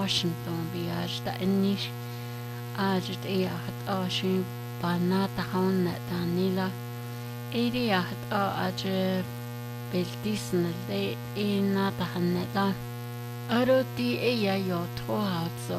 Washington بياج دا إنيش آجت إياحت آشين بانا تخون نتانيلا إيري آحت آج بلتيسن اللي إينا تخنتا أروتي إيا يوتو هاتسو